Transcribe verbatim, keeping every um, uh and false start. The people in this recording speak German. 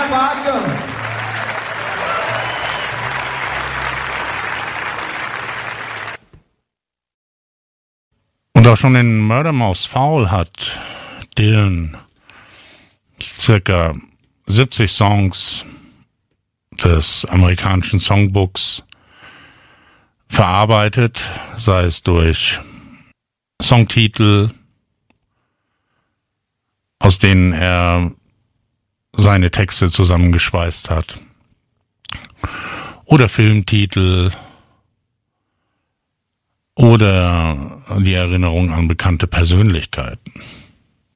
Rainer Bartke. Und auch schon in Murder Mouse Fowl hat Dylan circa siebzig Songs des amerikanischen Songbooks verarbeitet, sei es durch Songtitel, aus denen er seine Texte zusammengeschweißt hat, oder Filmtitel oder die Erinnerung an bekannte Persönlichkeiten.